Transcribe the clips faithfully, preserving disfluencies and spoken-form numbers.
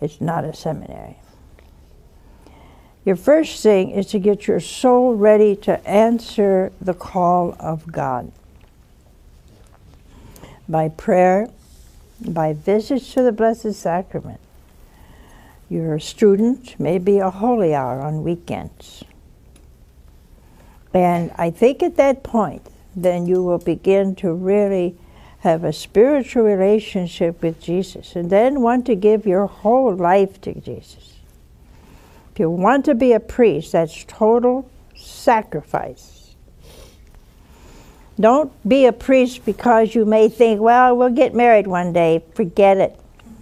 It's not a seminary. Your first thing is to get your soul ready to answer the call of God. By prayer, by visits to the Blessed Sacrament. You're a student, maybe a holy hour on weekends. And I think at that point, then you will begin to really have a spiritual relationship with Jesus, and then want to give your whole life to Jesus. If you want to be a priest, that's total sacrifice. Don't be a priest because you may think, well, we'll get married one day. Forget it.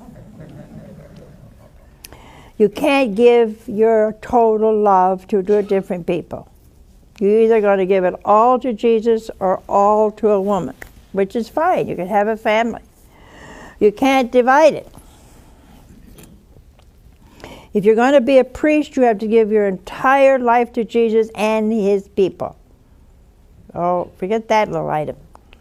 You can't give your total love to two different people. You're either going to give it all to Jesus or all to a woman, which is fine. You can have a family. You can't divide it. If you're going to be a priest, you have to give your entire life to Jesus and his people. Oh, forget that little item.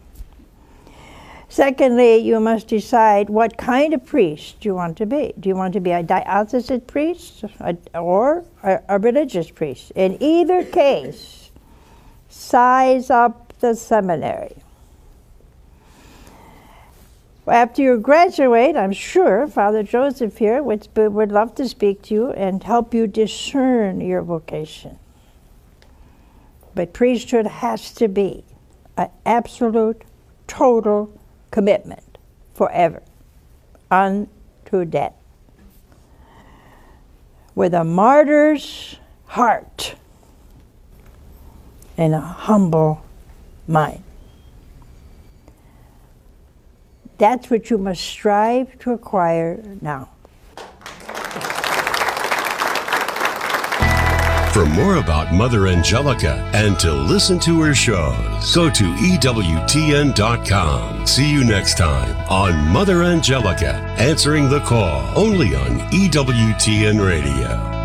Secondly, you must decide what kind of priest you want to be. Do you want to be a diocesan priest or a, a religious priest? In either case, size up the seminary. After you graduate, I'm sure Father Joseph here would, would love to speak to you and help you discern your vocation. But priesthood has to be an absolute, total commitment forever, unto death. With a martyr's heart and a humble mind. That's what you must strive to acquire now. For more about Mother Angelica and to listen to her shows, go to E W T N dot com. See you next time on Mother Angelica, Answering the Call, only on E W T N Radio.